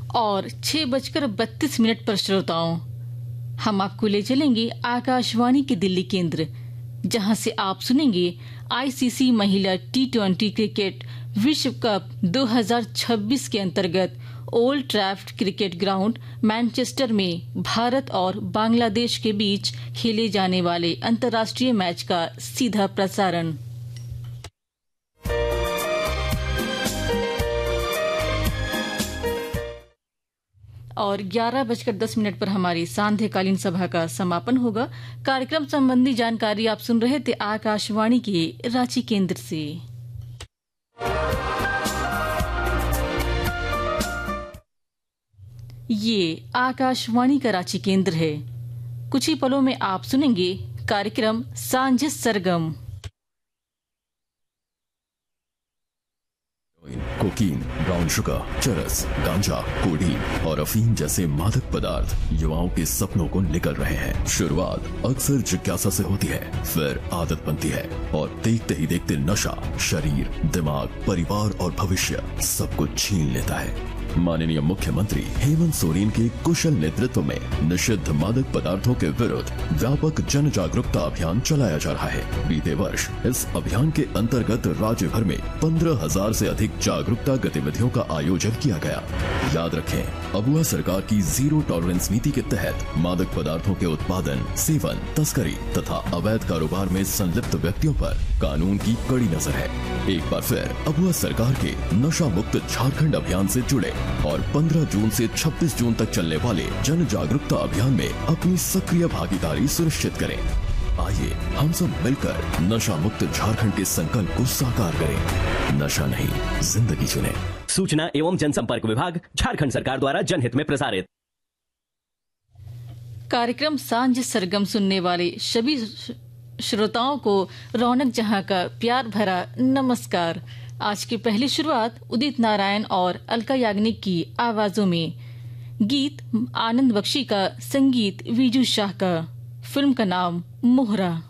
और 6:32 पर श्रोताओं, हम आपको ले चलेंगे आकाशवाणी के दिल्ली केंद्र, जहां से आप सुनेंगे आईसीसी महिला T20 क्रिकेट विश्व कप 2026 के अंतर्गत old Trafford cricket ground Manchester में भारत और बांग्लादेश के बीच खेले जाने वाले अंतर्राष्ट्रीय मैच का सीधा प्रसारण। और 11:10 पर हमारी सांध्यकालीन सभा का समापन होगा। कार्यक्रम संबंधी जानकारी आप सुन रहे थे आकाशवाणी के रांची केंद्र से। ये आकाशवाणी का रांची केंद्र है। कुछ ही पलों में आप सुनेंगे कार्यक्रम सांझ सरगम। कोकीन, ब्राउन शुगर, चरस, गांजा, कोडीन और अफीम जैसे मादक पदार्थ युवाओं के सपनों को निगल रहे हैं। शुरुआत अक्सर जिज्ञासा से होती है, फिर आदत बनती है और देखते ही देखते नशा शरीर, दिमाग, परिवार और भविष्य सब कुछ छीन लेता है। माननीय मुख्यमंत्री हेमंत सोरेन के कुशल नेतृत्व में निषिद्ध मादक पदार्थों के विरुद्ध व्यापक जन जागरूकता अभियान चलाया जा रहा है। बीते वर्ष इस अभियान के अंतर्गत राज्य भर में 15,000 से अधिक जागरूकता गतिविधियों का आयोजन किया गया। याद रखें, अबुआ सरकार की जीरो टॉलरेंस नीति के तहत मादक पदार्थों के उत्पादन, सेवन, तस्करी तथा अवैध कारोबार में संलिप्त व्यक्तियों पर कानून की कड़ी नजर है। एक बार फिर अबुआ सरकार के नशा मुक्त झारखंड अभियान से जुड़े और 15 जून से 26 जून तक चलने वाले जन जागरूकता अभियान में अपनी सक्रिय भागीदारी सुनिश्चित करें। आइए हम सब मिलकर नशा मुक्त झारखंड के संकल्प को साकार करें। नशा नहीं, जिंदगी चुनें। सूचना एवं जनसंपर्क विभाग, झारखंड सरकार द्वारा जनहित में प्रसारित। कार्यक्रम सांझ सरगम सुनने वाले सभी श्रोताओं को रौनक जहां का प्यार भरा नमस्कार। आज की पहली शुरुआत उदित नारायण और अलका याग्निक की आवाजों में। गीत आनंद बख्शी का, संगीत विजू शाह का, फिल्म का नाम मोहरा।